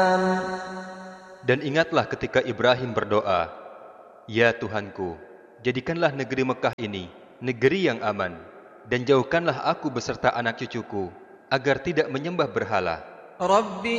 Dan ingatlah ketika Ibrahim berdoa, "Ya Tuhanku, jadikanlah negeri Mekah ini negeri yang aman, dan jauhkanlah aku beserta anak cucuku agar tidak menyembah berhala."